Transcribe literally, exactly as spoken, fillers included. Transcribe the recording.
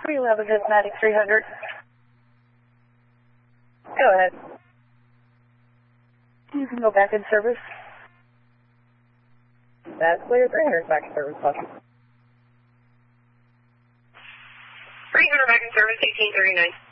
three eleven Desmatic three hundred. Go ahead. You can go back in service. That's clear, three hundred back in service, caution. three hundred back in service, eighteen thirty-nine.